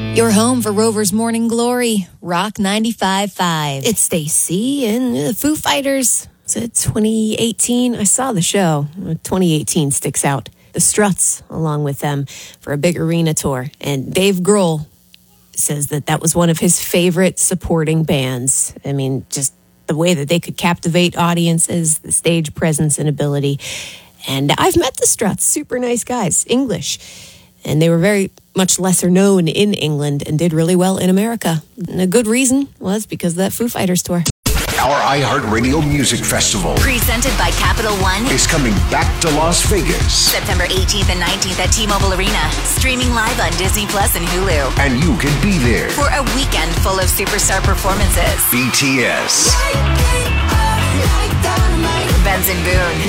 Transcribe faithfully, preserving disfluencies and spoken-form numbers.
Your home for Rover's Morning Glory, Rock ninety-five point five. It's Stacy and the Foo Fighters. It's a twenty eighteen. I saw the show. twenty eighteen sticks out. The Struts, along with them, for a big arena tour. And Dave Grohl says that that was one of his favorite supporting bands. I mean, just the way that they could captivate audiences, the stage presence and ability. And I've met the Struts, super nice guys, English. And they were very much lesser known in England and did really well in America. And a good reason was because of that Foo Fighters tour. Our iHeartRadio Music Festival, presented by Capital One, is coming back to Las Vegas. September eighteenth and nineteenth at T-Mobile Arena. Streaming live on Disney Plus and Hulu. And you can be there for a weekend full of superstar performances. B T S, Benson Boone,